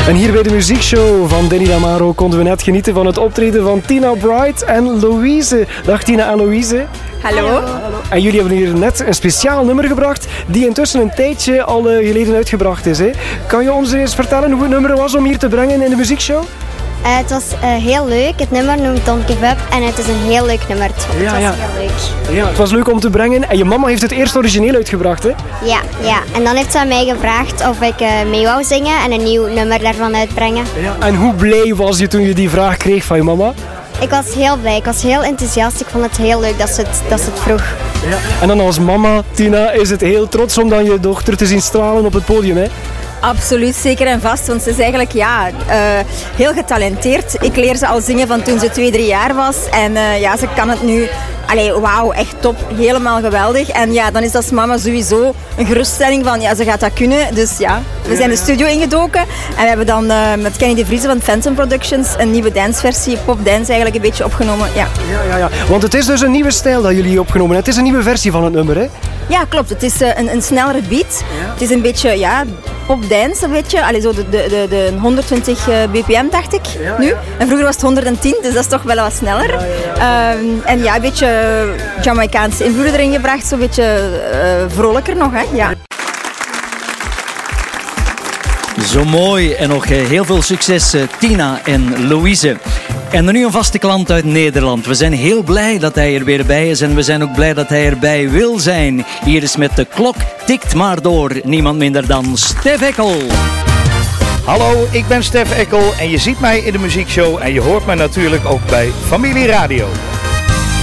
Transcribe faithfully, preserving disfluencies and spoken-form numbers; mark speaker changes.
Speaker 1: En hier bij de muziekshow van Danny Damaro konden we net genieten van het optreden van Tina Bright en Louise. Dag Tina en Louise.
Speaker 2: Hallo. Hallo.
Speaker 1: En jullie hebben hier net een speciaal nummer gebracht die intussen een tijdje al uh, geleden uitgebracht is. Hè? Kan je ons eens vertellen hoe het nummer was om hier te brengen in de muziekshow?
Speaker 2: Uh, het was uh, heel leuk. Het nummer noemt Don't Give Up en het is een heel leuk nummer. Het,
Speaker 1: ja,
Speaker 2: het was
Speaker 1: ja.
Speaker 2: heel leuk.
Speaker 1: Ja, het was leuk om te brengen en je mama heeft het eerst origineel uitgebracht, hè?
Speaker 2: Ja, ja. En dan heeft ze aan mij gevraagd of ik uh, mee wou zingen en een nieuw nummer daarvan uitbrengen.
Speaker 1: Ja. En hoe blij was je toen je die vraag kreeg van je mama?
Speaker 2: Ik was heel blij. Ik was heel enthousiast. Ik vond het heel leuk dat ze het, dat ze het vroeg.
Speaker 1: Ja. En dan als mama, Tina, is het heel trots om dan je dochter te zien stralen op het podium, hè?
Speaker 3: Absoluut, zeker en vast. Want ze is eigenlijk ja, uh, heel getalenteerd. Ik leer ze al zingen van toen ze twee, drie jaar was. En uh, ja, ze kan het nu. Allee, wauw, echt top. Helemaal geweldig. En ja, dan is dat als mama sowieso een geruststelling van ja, ze gaat dat kunnen. Dus ja, we zijn de studio ingedoken. En we hebben dan uh, met Kenny de Vrieze van Phantom Productions een nieuwe danceversie, popdance eigenlijk een beetje opgenomen. Ja.
Speaker 1: Ja, ja, ja. Want het is dus een nieuwe stijl dat jullie opgenomen hebben. Het is een nieuwe versie van het nummer, hè?
Speaker 3: Ja, klopt. Het is uh, een, een snellere beat. Ja. Het is een beetje, ja, popdance een beetje. Allee, zo de, de, de, de honderdtwintig bpm dacht ik ja, nu. Ja. En vroeger was het honderdtien, dus dat is toch wel wat sneller. Ja, ja, ja. Um, en ja, een beetje Jamaicaanse invloeden erin gebracht. Zo'n beetje uh, vrolijker nog, hè. Ja.
Speaker 4: Zo mooi en nog heel veel succes Tina en Louise. En dan nu een vaste klant uit Nederland. We zijn heel blij dat hij er weer bij is en we zijn ook blij dat hij erbij wil zijn. Hier is met de klok tikt maar door niemand minder dan Stef Eckel.
Speaker 5: Hallo, ik ben Stef Eckel en je ziet mij in de muziekshow en je hoort mij natuurlijk ook bij Familie Radio.